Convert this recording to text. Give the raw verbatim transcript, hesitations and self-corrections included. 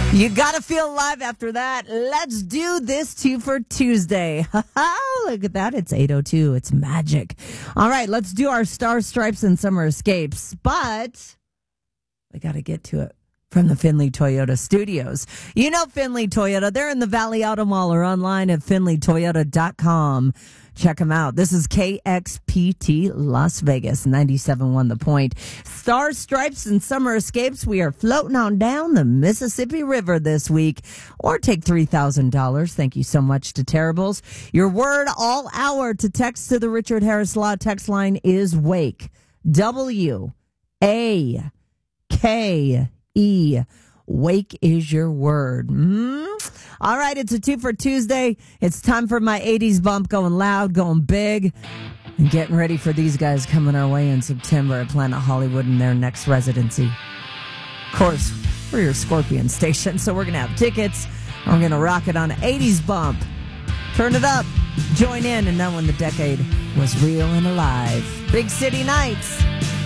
You gotta feel alive after that. Let's do this two for Tuesday. Look at that. It's eight oh two. It's magic. All right, let's do our Star Stripes and Summer Escapes. But we gotta get to it from the Findlay Toyota studios. You know Findlay Toyota. They're in the Valley Auto Mall or online at findlay toyota dot com. Check them out. This is K X P T Las Vegas, ninety-seven point one The Point. Star Stripes and Summer Escapes. We are floating on down the Mississippi River this week. Or take three thousand dollars. Thank you so much to Terribles. Your word all hour to text to the Richard Harris Law text line is WAKE. W A K E. Wake is your word. Mm? All right, it's a two for Tuesday. It's time for my eighties bump, going loud, going big, and getting ready for these guys coming our way in September at Planet Hollywood in their next residency. Of course, we're your Scorpion station, so we're going to have tickets. We're going to rock it on an eighties bump. Turn it up. Join in and know when the decade was real and alive. Big City Nights.